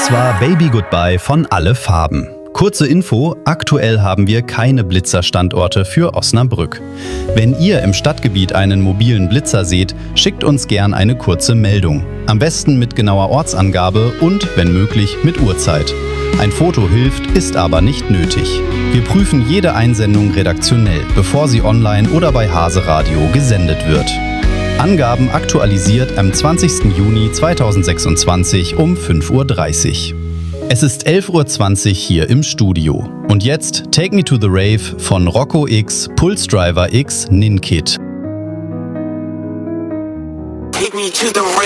Das war Baby Goodbye von Alle Farben. Kurze Info, aktuell haben wir keine Blitzer-Standorte für Osnabrück. Wenn ihr im Stadtgebiet einen mobilen Blitzer seht, schickt uns gern eine kurze Meldung. Am besten mit genauer Ortsangabe und, wenn möglich, mit Uhrzeit. Ein Foto hilft, ist aber nicht nötig. Wir prüfen jede Einsendung redaktionell, bevor sie online oder bei Hase Radio gesendet wird. Angaben aktualisiert am 20. Juni 2026 um 5:30 Uhr. Es ist 11:20 Uhr hier im Studio. Und jetzt Take Me to the Rave von Rocco X, Pulse Driver X, Ninkit. Take me to the rave.